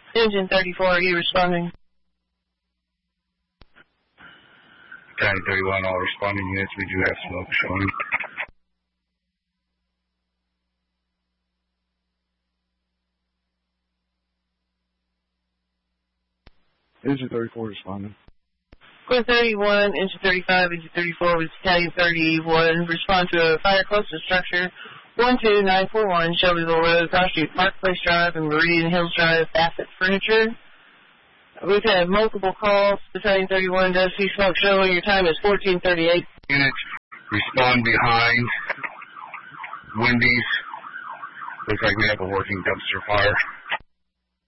Engine 34, are you responding? Battalion 31, all responding units, we do have smoke showing. Engine 34 responding. Core 31, Engine 35, Engine 34 with Battalion 31. Respond to a fire close to structure 12941 Shelbyville Road, Cross Street, Park Place Drive, and Meridian Hills Drive, Bassett Furniture. We've had multiple calls. Battalion 31 does see smoke showing. Your time is 14:38. Units, respond behind Wendy's. Looks like we have a working dumpster fire.